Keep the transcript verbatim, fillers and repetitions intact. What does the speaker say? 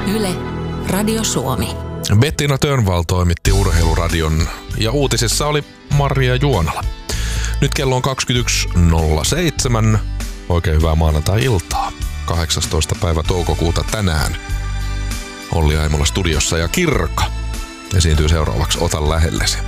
Yle, Radio Suomi. Bettina Törnvall toimitti Urheiluradion ja uutisissa oli Maria Juonala. Nyt kello on kaksikymmentäyksi nolla seitsemän. Oikein hyvää maanantai-iltaa. kahdeksastoista päivä toukokuuta tänään. Olli Aimola studiossa ja Kirka esiintyy seuraavaksi Ota lähellesi.